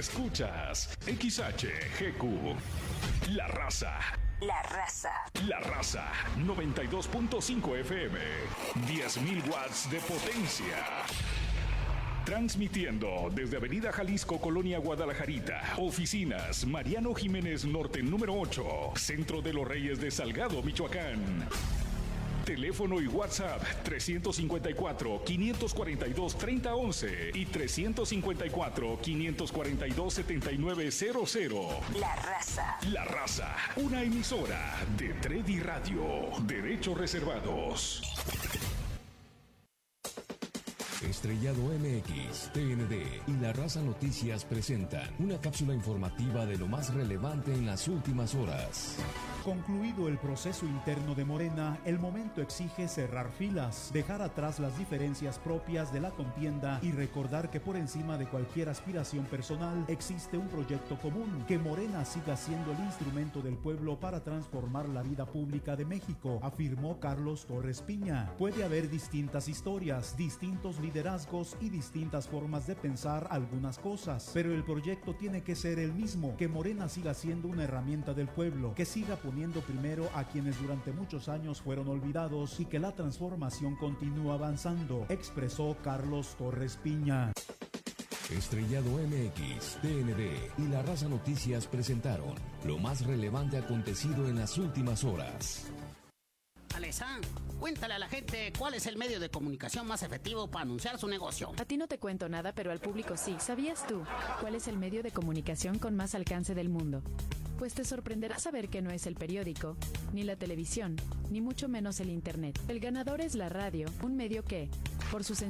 Escuchas XHGQ. La Raza. La Raza. La Raza 92.5 FM. 10.000 watts de potencia. Transmitiendo desde Avenida Jalisco, Colonia Guadalajarita. Oficinas Mariano Jiménez Norte número 8. Centro de los Reyes de Salgado, Michoacán. Teléfono y WhatsApp 354-542-3011 y 354-542-7900. La Raza. La Raza, una emisora de Tredi Radio. Derechos reservados. Estrellado MX, TND y La Raza Noticias presentan una cápsula informativa de lo más relevante en las últimas horas. Concluido el proceso interno de Morena, el momento exige cerrar filas, dejar atrás las diferencias propias de la contienda y recordar que por encima de cualquier aspiración personal existe un proyecto común, que Morena siga siendo el instrumento del pueblo para transformar la vida pública de México, afirmó Carlos Torres Piña. Puede haber distintas historias, distintos liderazgos y distintas formas de pensar algunas cosas, pero el proyecto tiene que ser el mismo, que Morena siga siendo una herramienta del pueblo, que siga poniendo primero a quienes durante muchos años fueron olvidados y que la transformación continúa avanzando, expresó Carlos Torres Piña. Estrellado MX, TND y La Raza Noticias presentaron lo más relevante acontecido en las últimas horas. Alexa, cuéntale a la gente cuál es el medio de comunicación más efectivo para anunciar su negocio. A ti no te cuento nada, pero al público sí. ¿Sabías tú cuál es el medio de comunicación con más alcance del mundo? Pues te sorprenderá saber que no es el periódico, ni la televisión, ni mucho menos el internet. El ganador es la radio, un medio que, por su